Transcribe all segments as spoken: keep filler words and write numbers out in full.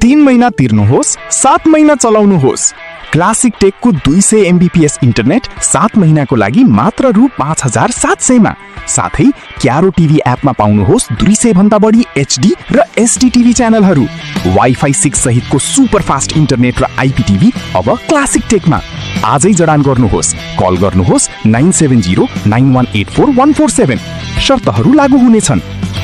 तीन महिना तिर्नुहोस्, सात महिना चलाउनुहोस्। क्लासिक टेकको दुई सय एमबीपीएस इन्टरनेट सात महिनाको लागि मात्र रु पाँच हजार सात सयमा। साथै क्यारो टिभी एपमा पाउनुहोस् दुई सय भन्दा बढी एचडी र एसडी टिभी च्यानलहरू। वाइफाई सिक्स सहितको सुपर फास्ट इन्टरनेट र आइपीटिभी अब क्लासिक टेकमा। आजै जडान गर्नुहोस्। कल गर्नुहोस् nine seven zero nine one eight four one four seven. शर्तहरू लागू हुनेछन्।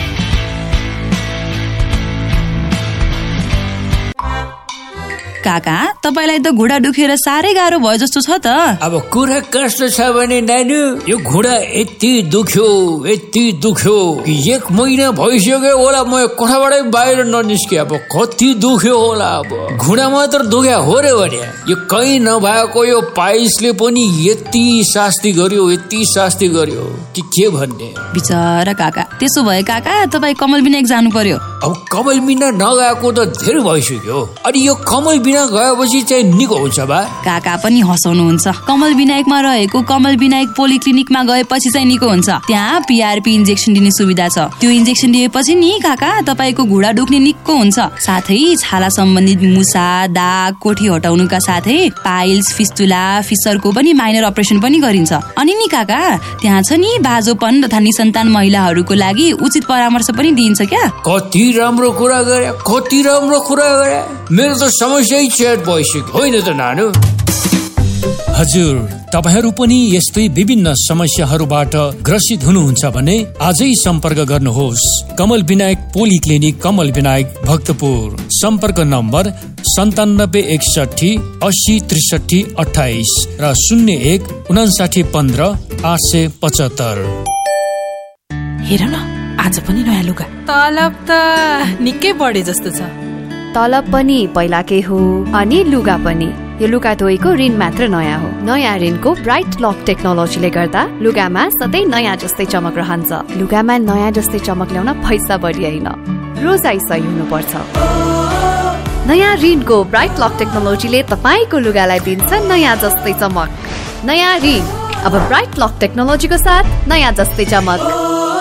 काका, तपाईलाई त घुँडा दुखेर साह्रै गाह्रो भयो जस्तो छ त। अब कुरा कस्तो छ भने नानु, यो घुँडा यति दुख्यो यति दुख्यो कि एक महिना भइसक्यो होला म कोठाबाटै बाहिर ननिस्के। अब कति दुख्यो होला। अब घुँडा मात्र दुख्या हो रे भने यो कहीँ नभएको यो पाइसले पनि यति शास्ति गर्यो यति शास्ति गर्यो कि के भन्ने। बिचरा काका। त्यसो भए काका तपाईँ कमल विनायक जानु पर्यो। अब कमल विनायक नगएको त धेरै भइसक्यो। अनि यो कमल विनायक गएपछि चाहिँ निको हुन्छ बा। काका पनि हँसाउनुहुन्छ। कमल विनायकमा रहेको कमल विनायक पोलिक्लिनिकमा गएपछि चाहिँ निको हुन्छ। त्यहाँ पीआरपी इन्जेक्सन दिने सुविधा छ। त्यो इन्जेक्सन दिएपछि नि काका तपाईको घुँडा दुख्ने निको हुन्छ। साथै छाला सम्बन्धित मुसा, दाग, कोठी हटाउनुका साथै पाइल्स, फिस्टुला, फिसरको पनि माइनर अपरेसन पनि गरिन्छ। अनि नि काका त्यहाँ छ नि बाजोपन तथा निसन्तान महिलाहरूको लागि उचित परामर्श पनि दिइन्छ क्या। कति राम्रो कुरा गरे, कति राम्रो कुरा गरे। मेरो त समस्या चेट भइसक्यो होइन त नानु। हजुर, तपाईहरू पनि यस्तै विभिन्न समस्याहरूबाट ग्रसित हुनुहुन्छ भने आजै सम्पर्क गर्नुहोस्। कमल विनायक पोलिक्लिनिक, कमल विनायक, भक्तपुर। सम्पर्क नम्बर सन्तानब्बे एकसठी अस्सी त्रिसठी अठाइस र शून्य एक उनासाठी पन्ध्र आठ सय पचहत्तर। हेर न, आज पनि नयाँ लुगा। तलब त निकै बढे जस्तो छ। तलब पनि पहिलाकै हो अनि लुगा पनि। यो लुगा धोएको ऋण मात्र नयाँ हो। नयाँ ऋणको ब्राइट लक टेक्नोलोजीले गर्दा लुगामा सधैँ नयाँ जस्तै चमक रहन्छ। लुगामा नयाँ जस्तै चमक ल्याउन पैसा बढी होइन, रोजाइ सही हुनुपर्छ। नयाँ ऋणको ब्राइट लक टेक्नोलोजीले तपाईँको लुगालाई दिन्छ नयाँ जस्तै चमक। नयाँ ऋण अब ब्राइट लक टेक्नोलोजीको साथ नयाँ जस्तै चमक।